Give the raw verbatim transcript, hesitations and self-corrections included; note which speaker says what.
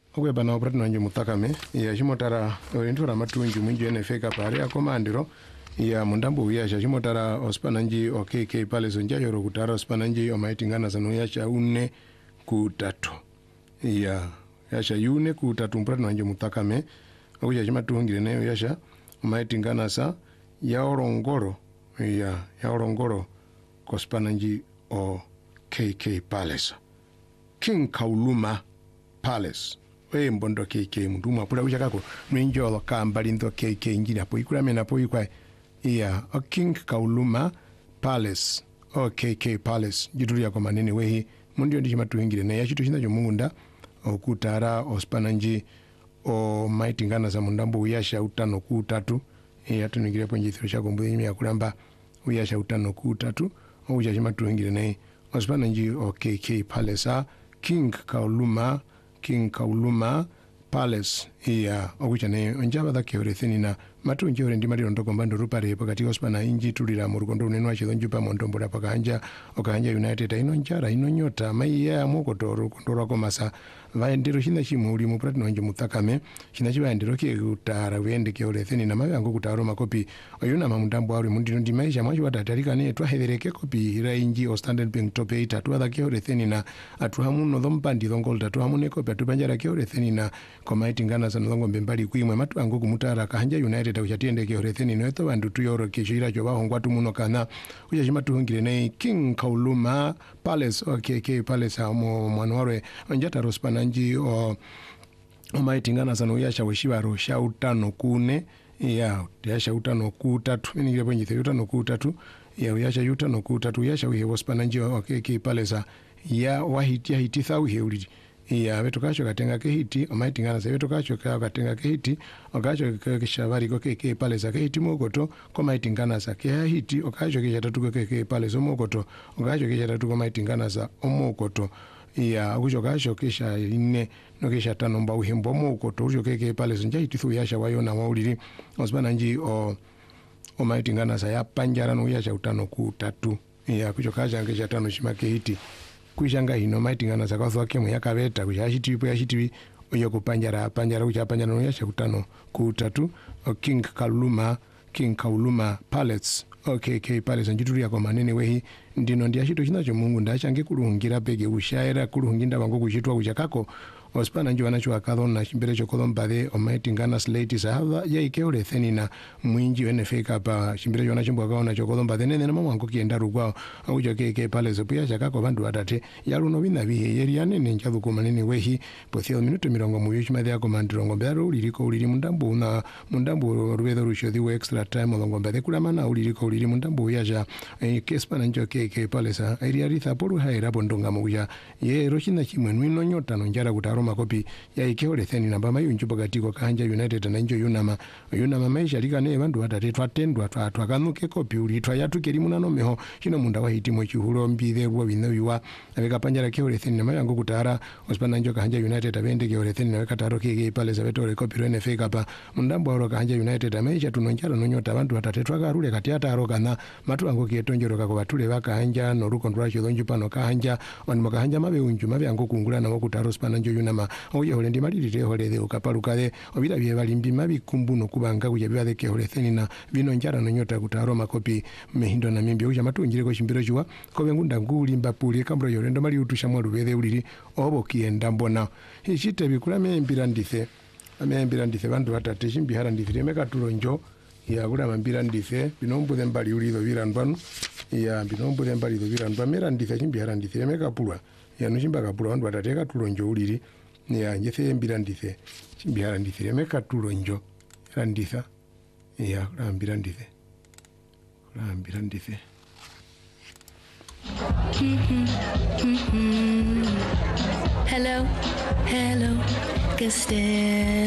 Speaker 1: okweba na operate nanje mutakame ya chimotara orientora matunju mwinju ene feka pare akomandiro ya mundambo uyasha chimotara ospananji okk pale zonja yoro kutara ospananji omaitingana zanu yasha une kutatu ya yasha yune kutatu mpurate nanje mutakame okuja chimatungire neyo yasha omaitingana sa ya orongoro ya ya orongoro kospananji o kk palace King Kauluma Palace we mbondo kk mundu mapula uchakako mwinjolo kambali ndo kk njini hapo ikula mena po ikwa iya o King Kauluma Palace o kk Palace jitulia kwa manene wehi mundu ndi chimatu hingire na yachitu chinda chomunda okutara ospananji o maitingana za mundambo uyasha utano kutatu iya tuningire po njithiro chako mbuye nyimi ya kulamba uyasha utano kutatu okuja chimatu hingire na ospananji o kk Palace King Kauluma King Kauluma Palace iya okuchane onjaba da keoretheni na matunje ore ndi maliro ndoko mbando rupare pakati ospana inji tulira mu rukondo unenwa chidonju pa mondombola pakanja okanja United ino njara ino nyota mai ya mokoto rukondo rako masa vaendero china chimuli mu platinum nje mutakame china chivaendero ke kutara wende keoretheni na mayango kutaro makopi oyuna mamundambo ari mundino ndi maisha mwachi watatarika ne twahevereke kopi ira inji o Standard Bank top eight atwa keoretheni na atuhamuno dhompandi dhongol tatu hamune kopi atupanjara keoretheni na komaitingana sana longo mbembali kuimwe matu ango kumutara kahanja United uchatiende keoretheni noeto bandu tuyoro kishira cho bahongwa tumuno kana uja chimatu hungire ne King Kauluma Palace okk Palace amo mwanware onjata rospananji o omaitingana sana uyasha weshibaro sha utano kune ya yasha utano kutatu iningire ponjithe utano kutatu ya uyasha utano kutatu yasha uhe rospananji okk Palace ya wahiti ya hiti thau heulidi iya vetokacho katenga ke hiti omaitingana se vetokacho katenga ke hiti okacho ke shavari ko ke pale za ke hiti mokoto ko maitingana sa ke hiti okacho ke jatatu ke ke pale zo mokoto okacho ke jatatu ko maitingana sa omokoto iya akucho kacho ke sha ine no ke sha tano mba uhembo mokoto ujo ke ke pale zonja hiti thu yasha wayona wauliri osbana nji o omaitingana sa ya panjara no yasha utano ku tatu iya akucho kacho ke sha tano shima ke hiti kuishanga hino maitingana zakwazo wake muyakaveta kuchachitipo yachitivi uyo kupanjara panjara kuchapanjara no yasha kutano kutatu King Kauluma King Kauluma Palace okk Palace njitulia kwa manene wehi ndino ndiachito chinacho Mungu ndachange kulungira pege ushaira kulunginda wango kuchitwa kuchakako ospana njo anacho akadona chimbere chokodombade omaitingana slate sahava ya ikeole thenina mwinji wenefeka pa chimbere jona chimbo akaona chokodombade nene na mwango kienda rugwao akujo keke pale zopia chakako bandu atate yaluno bina bihe yeri yanene nchadu kumanene wehi pothio minuto mirongo muyo chimade yako mandirongo mbero uliriko uliri mundambo na mundambo ruwedo rushodhiwe extra time olongo mbade kulamana uliriko uliri mundambo yaja e, kespana njo keke pale sa iriaritha poru haira bondonga muya ye rochina chimwe nwino nyota no njara kutaro makopi ya ikeole theni namba mayu njupo gatiko kahanja United na njo yunama yunama maisha lika ne bandu atate twatendwa twakanuke kopi uli twayatuke limunano meho chino munda wa hitimo chihulo mbithe bwo binowiwa abeka panjara keole theni namba yango kutara ospana njo kahanja United abende keole theni na kataro keke pale za vetore kopi rene feka pa mundambo aro kahanja United maisha tunonjara no nyota bandu atate twakarule kati ataro kana matu ango ketonjoro kako batule bakahanja no ruko ndwacho donju pano kahanja on makahanja mabe unju mabe ango kungula na okutaro ospana njo yunama oye hole ndi malirire hole de ukapaluka obira bye balimbi mabikumbu no kubanga kuja bya de hole thenina bino njara no nyota kutaro makopi mehindo na mimbi uja matungire ko chimbiro chiwa ko bengunda nguli mbapuli kambro yole ndo mali utusha mwalu bede uliri obo kienda mbona hichite bikula membira ndife amembira ndife bandu batate chimbihara ndifire meka tulonjo ya kula mambira ndife binombu thembali ulido birandwanu ya binombu thembali do birandwa mera ndife chimbihara ndifire meka pulwa ya nuchimba kapulwa bandu batate tulonjo uliri ya njethe mbira ndife chimbihara ndifire meka tulonjo randitha ya rambira ndife rambira ndife
Speaker 2: Hello, hello, Gustin.